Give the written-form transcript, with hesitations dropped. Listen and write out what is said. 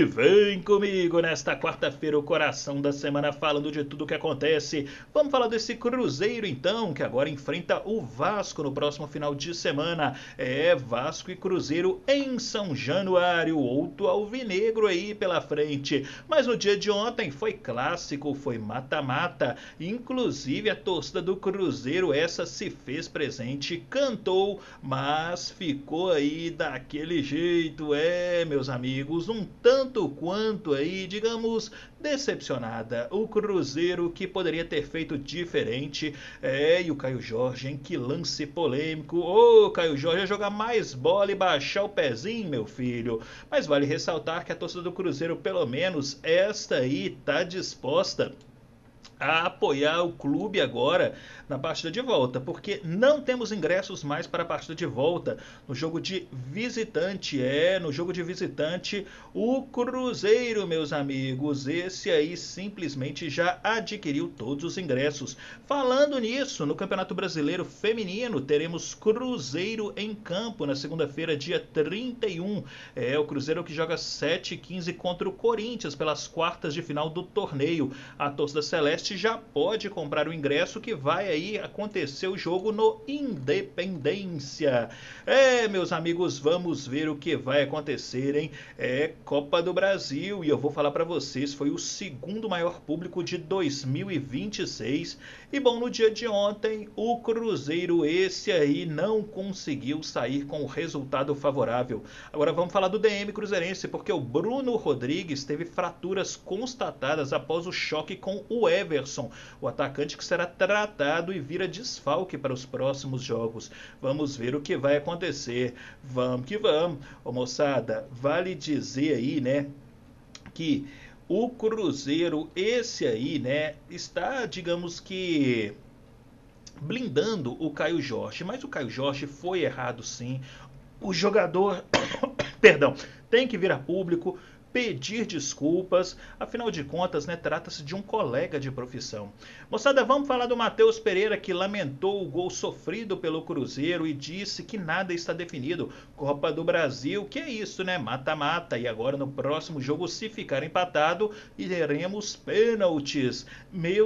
E vem comigo nesta quarta-feira, o coração da semana, falando de tudo o que acontece. Vamos falar desse Cruzeiro então, que agora enfrenta o Vasco no próximo final de semana. É Vasco e Cruzeiro em São Januário, outro alvinegro aí pela frente. Mas no dia de ontem foi clássico, foi mata-mata. Inclusive a torcida do Cruzeiro, essa se fez presente, cantou, mas ficou aí daquele jeito, meus amigos, um tanto quanto aí, digamos, decepcionada. O Cruzeiro que poderia ter feito diferente. E o Caio Jorge, hein? Que lance polêmico. Ô, Caio Jorge, ia jogar mais bola e baixar o pezinho, meu filho. Mas vale ressaltar que a torcida do Cruzeiro, pelo menos esta aí, tá disposta a apoiar o clube agora na partida de volta, porque não temos ingressos mais para a partida de volta no jogo de visitante. No jogo de visitante, o Cruzeiro, meus amigos, esse aí simplesmente já adquiriu todos os ingressos. Falando nisso, no Campeonato Brasileiro Feminino teremos Cruzeiro em campo na segunda-feira, dia 31. O Cruzeiro que joga 7h15 contra o Corinthians pelas quartas de final do torneio. A torcida celeste já pode comprar o ingresso, que vai aí acontecer o jogo no Independência. Meus amigos, vamos ver o que vai acontecer, hein? Copa do Brasil, e eu vou falar para vocês, foi o segundo maior público de 2026. E bom, no dia de ontem, o Cruzeiro, esse aí, não conseguiu sair com o resultado favorável. Agora vamos falar do DM cruzeirense, porque o Bruno Rodrigues teve fraturas constatadas após o choque com o Everson, o atacante que será tratado e vira desfalque para os próximos jogos. Vamos ver o que vai acontecer. Vamos que vamos. Ô moçada, vale dizer aí, né, que o Cruzeiro, esse aí, né, está, digamos que, blindando o Caio Jorge. Mas o Caio Jorge foi errado sim. O jogador, perdão, tem que vir a público pedir desculpas, afinal de contas, né, trata-se de um colega de profissão. Moçada, vamos falar do Matheus Pereira, que lamentou o gol sofrido pelo Cruzeiro e disse que nada está definido. Copa do Brasil, que é isso, né? Mata-mata. E agora no próximo jogo, se ficar empatado, teremos pênaltis. Meu